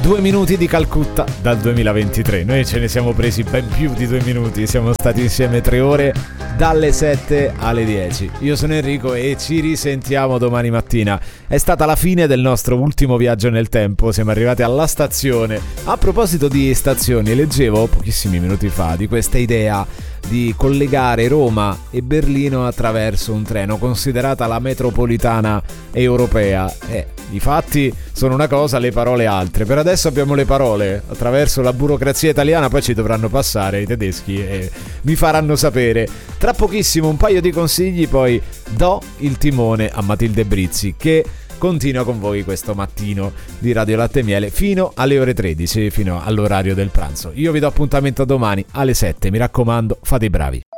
2 minuti di Calcutta dal 2023. Noi ce ne siamo presi ben più di 2 minuti. Siamo stati insieme 3 ore dalle 7 alle 10. Io sono Enrico e ci risentiamo domani mattina. È stata la fine del nostro ultimo viaggio nel tempo. Siamo arrivati alla stazione. A proposito di stazioni, leggevo pochissimi minuti fa di questa idea di collegare Roma e Berlino attraverso un treno, considerata la metropolitana europea. I fatti sono una cosa, le parole altre. Per adesso abbiamo le parole, attraverso la burocrazia italiana poi ci dovranno passare i tedeschi e mi faranno sapere. Tra pochissimo un paio di consigli, poi do il timone a Matilde Brizzi, che continua con voi questo mattino di Radio Latte e Miele fino alle ore 13, fino all'orario del pranzo. Io vi do appuntamento domani alle 7, mi raccomando, fate i bravi.